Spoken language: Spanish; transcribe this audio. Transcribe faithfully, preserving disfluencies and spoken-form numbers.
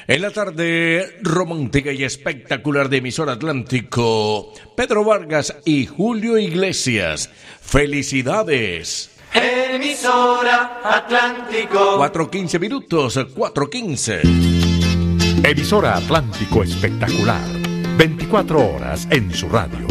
En la tarde romántica y espectacular de Emisora Atlántico, Pedro Vargas y Julio Iglesias. ¡Felicidades! Emisora Atlántico. cuatro quince minutos, cuatro quince. Emisora Atlántico Espectacular. veinticuatro horas en su radio.